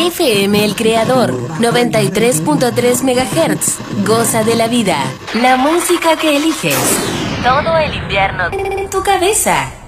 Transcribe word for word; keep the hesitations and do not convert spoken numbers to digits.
F M El Creador, noventa y tres punto tres megahertz. Goza de la vida. La música que eliges. Todo el invierno en tu cabeza.